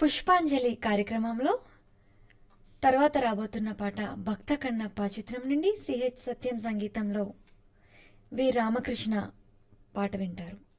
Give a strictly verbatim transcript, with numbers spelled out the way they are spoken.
పుష్పాంజలి కార్యక్రమంలో తర్వాత రాబోతున్న పాట భక్త కన్నప్ప చిత్రం నుండి సిహెచ్ సత్యం సంగీతంలో వి రామకృష్ణ పాట వింటారు.